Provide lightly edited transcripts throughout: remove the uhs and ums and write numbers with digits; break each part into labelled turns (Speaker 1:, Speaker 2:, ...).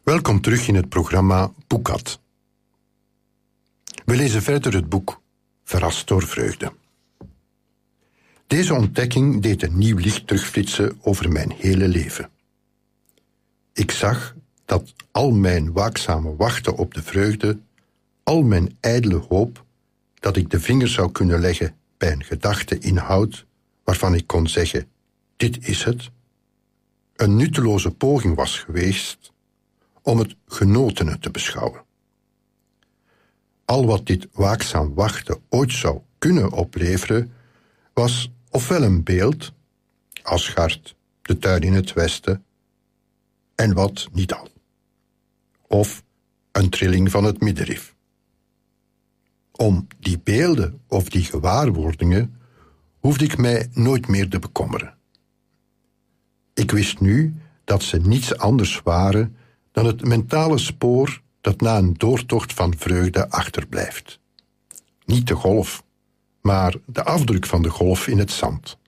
Speaker 1: Welkom terug in het programma Boekat. We lezen verder het boek Verrast door vreugde. Deze ontdekking deed een nieuw licht terugflitsen over mijn hele leven. Ik zag dat al mijn waakzame wachten op de vreugde, al mijn ijdele hoop dat ik de vinger zou kunnen leggen bij een gedachteinhoud waarvan ik kon zeggen, dit is het, een nutteloze poging was geweest om het genotene te beschouwen. Al wat dit waakzaam wachten ooit zou kunnen opleveren, was ofwel een beeld, Asgard, de tuin in het westen, en wat niet al, of een trilling van het middenrif. Om die beelden of die gewaarwordingen hoefde ik mij nooit meer te bekommeren. Ik wist nu dat ze niets anders waren dan het mentale spoor dat na een doortocht van vreugde achterblijft. Niet de golf, maar de afdruk van de golf in het zand.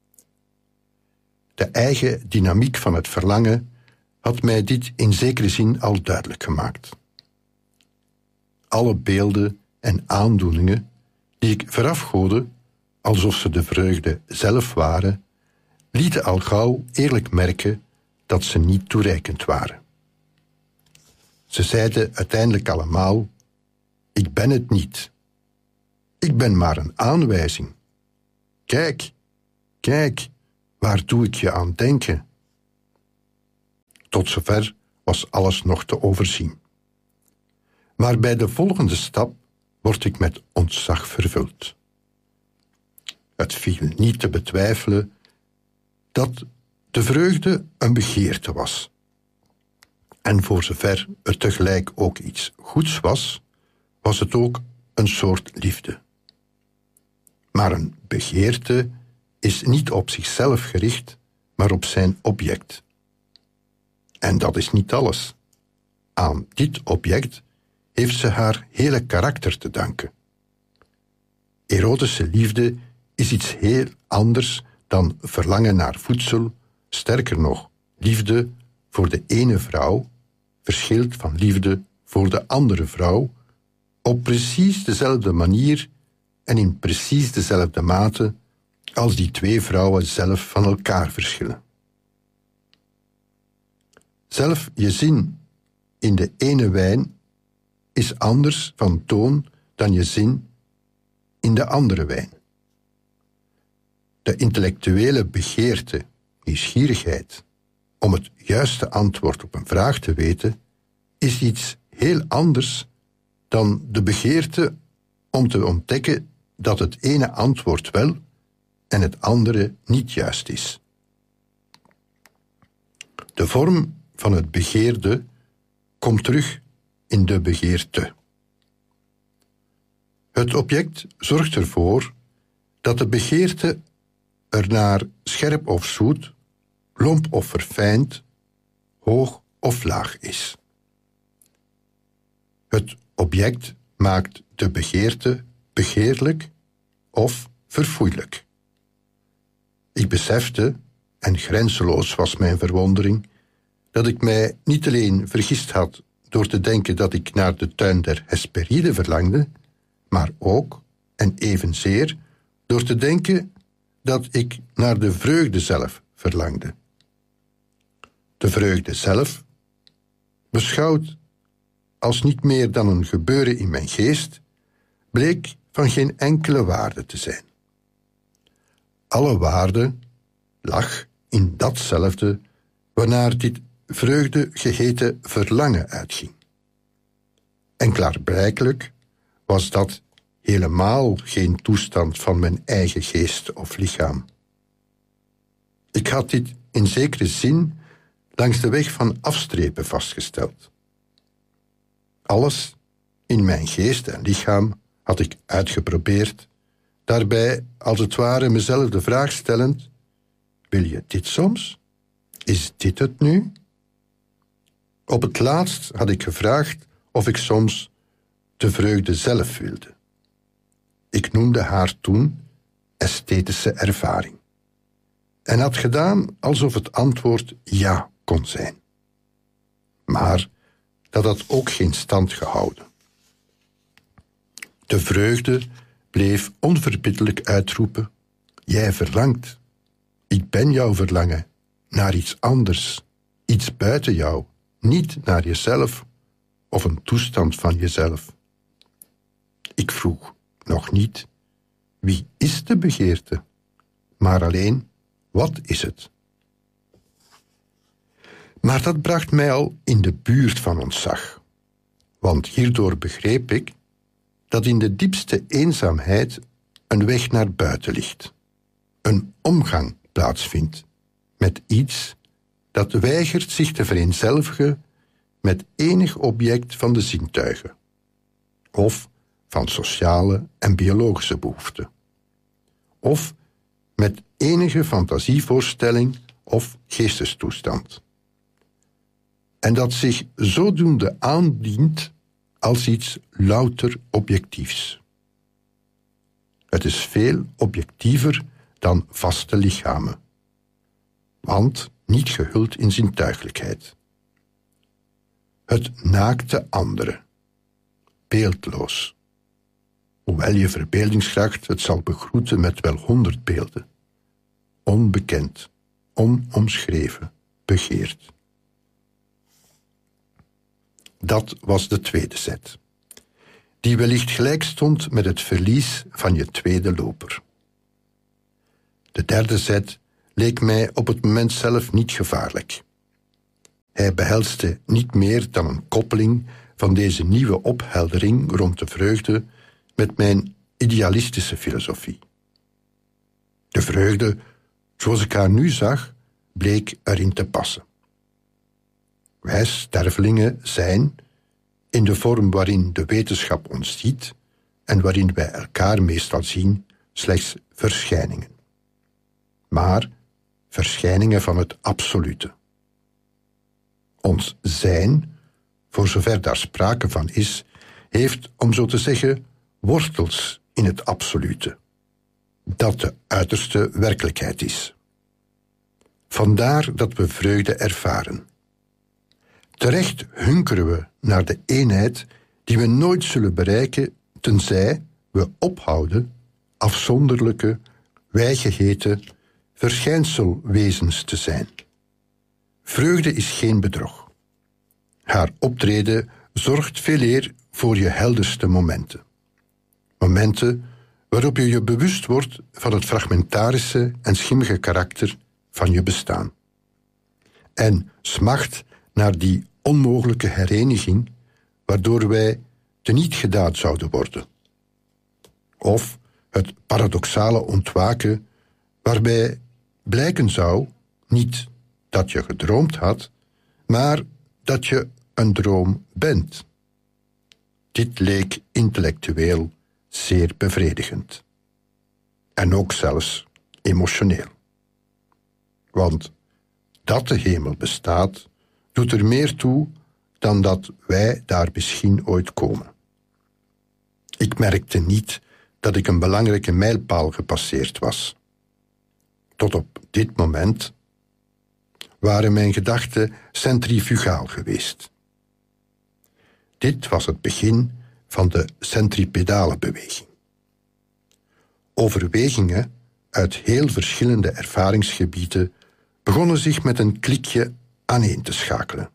Speaker 1: De eigen dynamiek van het verlangen had mij dit in zekere zin al duidelijk gemaakt. Alle beelden en aandoeningen die ik verafgoodde, alsof ze de vreugde zelf waren, lieten al gauw eerlijk merken dat ze niet toereikend waren. Ze zeiden uiteindelijk allemaal, ik ben het niet. Ik ben maar een aanwijzing. Kijk, kijk, waar doe ik je aan denken? Tot zover was alles nog te overzien. Maar bij de volgende stap word ik met ontzag vervuld. Het viel niet te betwijfelen dat de vreugde een begeerte was. En voor zover er tegelijk ook iets goeds was, was het ook een soort liefde. Maar een begeerte is niet op zichzelf gericht, maar op zijn object. En dat is niet alles. Aan dit object heeft ze haar hele karakter te danken. Erotische liefde is iets heel anders dan verlangen naar voedsel, sterker nog, liefde voor de ene vrouw verschilt van liefde voor de andere vrouw op precies dezelfde manier en in precies dezelfde mate als die twee vrouwen zelf van elkaar verschillen. Zelf je zin in de ene wijn is anders van toon dan je zin in de andere wijn. De intellectuele begeerte, nieuwsgierigheid, om het juiste antwoord op een vraag te weten, is iets heel anders dan de begeerte om te ontdekken dat het ene antwoord wel en het andere niet juist is. De vorm van het begeerde komt terug in de begeerte. Het object zorgt ervoor dat de begeerte ernaar scherp of zoet, lomp of verfijnd, hoog of laag is. Het object maakt de begeerte begeerlijk of verfoeilijk. Ik besefte, en grenzeloos was mijn verwondering, dat ik mij niet alleen vergist had door te denken dat ik naar de tuin der Hesperide verlangde, maar ook, en evenzeer, door te denken dat ik naar de vreugde zelf verlangde. De vreugde zelf, beschouwd als niet meer dan een gebeuren in mijn geest, bleek van geen enkele waarde te zijn. Alle waarde lag in datzelfde waarnaar dit vreugde geheten verlangen uitging. En klaarblijkelijk was dat helemaal geen toestand van mijn eigen geest of lichaam. Ik had dit in zekere zin langs de weg van afstrepen vastgesteld. Alles in mijn geest en lichaam had ik uitgeprobeerd, daarbij als het ware mezelf de vraag stellend, wil je dit soms? Is dit het nu? Op het laatst had ik gevraagd of ik soms de vreugde zelf wilde. Ik noemde haar toen esthetische ervaring. En had gedaan alsof het antwoord ja kon zijn. Maar dat had ook geen stand gehouden. De vreugde bleef onverbiddelijk uitroepen: jij verlangt. Ik ben jouw verlangen, naar iets anders, iets buiten jou, niet naar jezelf of een toestand van jezelf. Ik vroeg nog niet: wie is de begeerte? Maar alleen: wat is het? Maar dat bracht mij al in de buurt van ontzag, want hierdoor begreep ik dat in de diepste eenzaamheid een weg naar buiten ligt, een omgang plaatsvindt met iets dat weigert zich te vereenzelvigen met enig object van de zintuigen, of van sociale en biologische behoeften, of met enige fantasievoorstelling of geestestoestand. En dat zich zodoende aandient als iets louter objectiefs. Het is veel objectiever dan vaste lichamen, want niet gehuld in zintuigelijkheid. Het naakte andere, beeldloos, hoewel je verbeeldingskracht het zal begroeten met wel 100 beelden, onbekend, onomschreven, begeerd. Dat was de tweede zet, die wellicht gelijk stond met het verlies van je tweede loper. De derde zet leek mij op het moment zelf niet gevaarlijk. Hij behelste niet meer dan een koppeling van deze nieuwe opheldering rond de vreugde met mijn idealistische filosofie. De vreugde, zoals ik haar nu zag, bleek erin te passen. Wij stervelingen zijn, in de vorm waarin de wetenschap ons ziet en waarin wij elkaar meestal zien, slechts verschijningen. Maar verschijningen van het absolute. Ons zijn, voor zover daar sprake van is, heeft, om zo te zeggen, wortels in het absolute, dat de uiterste werkelijkheid is. Vandaar dat we vreugde ervaren. Terecht hunkeren we naar de eenheid die we nooit zullen bereiken, tenzij we ophouden afzonderlijke, wijgeheten verschijnselwezens te zijn. Vreugde is geen bedrog. Haar optreden zorgt veeleer voor je helderste momenten. Momenten waarop je je bewust wordt van het fragmentarische en schimmige karakter van je bestaan. En smacht naar die onmogelijke hereniging waardoor wij teniet gedaan zouden worden. Of het paradoxale ontwaken waarbij blijken zou niet dat je gedroomd had, maar dat je een droom bent. Dit leek intellectueel zeer bevredigend. En ook zelfs emotioneel. Want dat de hemel bestaat, doet er meer toe dan dat wij daar misschien ooit komen. Ik merkte niet dat ik een belangrijke mijlpaal gepasseerd was. Tot op dit moment waren mijn gedachten centrifugaal geweest. Dit was het begin van de centripedale beweging. Overwegingen uit heel verschillende ervaringsgebieden begonnen zich met een klikje aaneen te schakelen.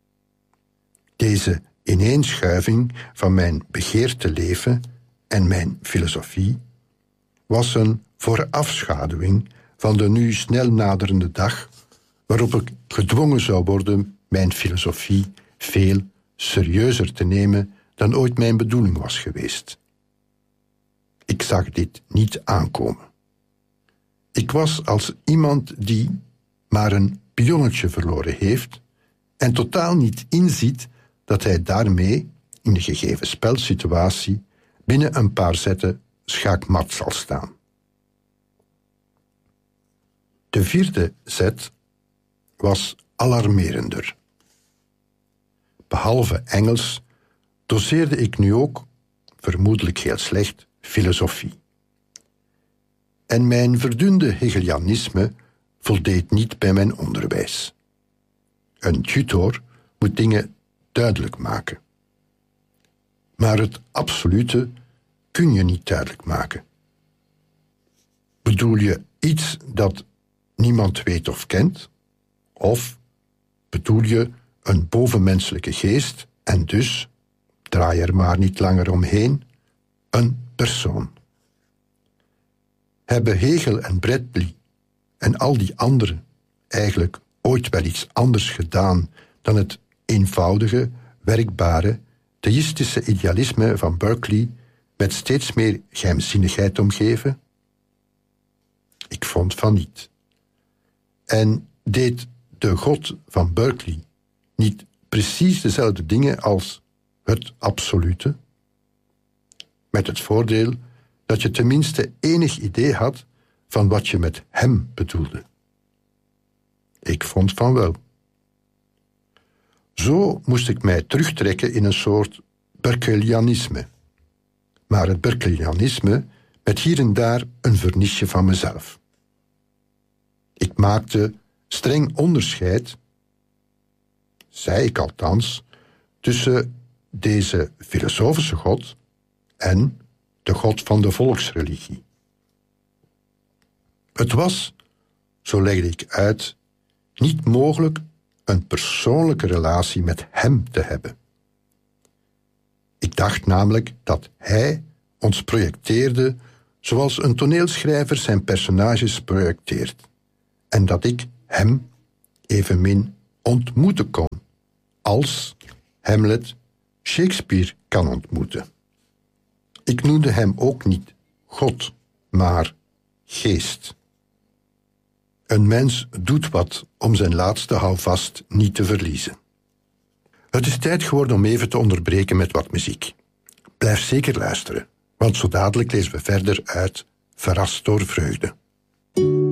Speaker 1: Deze ineenschuiving van mijn begeerte leven en mijn filosofie was een voorafschaduwing van de nu snel naderende dag waarop ik gedwongen zou worden mijn filosofie veel serieuzer te nemen dan ooit mijn bedoeling was geweest. Ik zag dit niet aankomen. Ik was als iemand die maar een pionnetje verloren heeft en totaal niet inziet dat hij daarmee, in de gegeven spelsituatie, binnen een paar zetten schaakmat zal staan. De vierde zet was alarmerender. Behalve Engels doseerde ik nu ook, vermoedelijk heel slecht, filosofie. En mijn verdunde Hegelianisme voldeed niet bij mijn onderwijs. Een tutor moet dingen duidelijk maken. Maar het absolute kun je niet duidelijk maken. Bedoel je iets dat niemand weet of kent? Of bedoel je een bovenmenselijke geest en dus, draai er maar niet langer omheen, een persoon? Hebben Hegel en Bradley en al die anderen eigenlijk ooit wel iets anders gedaan dan het eenvoudige, werkbare, theïstische idealisme van Berkeley met steeds meer geheimzinnigheid omgeven? Ik vond van niet. En deed de God van Berkeley niet precies dezelfde dingen als het absolute? Met het voordeel dat je tenminste enig idee had van wat je met hem bedoelde. Ik vond van wel. Zo moest ik mij terugtrekken in een soort Berkeleyanisme. Maar het Berkeleyanisme met hier en daar een vernisje van mezelf. Ik maakte streng onderscheid, zei ik althans, tussen deze filosofische God en de God van de volksreligie. Het was, zo legde ik uit, niet mogelijk een persoonlijke relatie met hem te hebben. Ik dacht namelijk dat hij ons projecteerde zoals een toneelschrijver zijn personages projecteert, en dat ik hem evenmin ontmoeten kon als Hamlet Shakespeare kan ontmoeten. Ik noemde hem ook niet God, maar geest. Een mens doet wat om zijn laatste houvast niet te verliezen. Het is tijd geworden om even te onderbreken met wat muziek. Blijf zeker luisteren, want zo dadelijk lezen we verder uit Verrast door vreugde.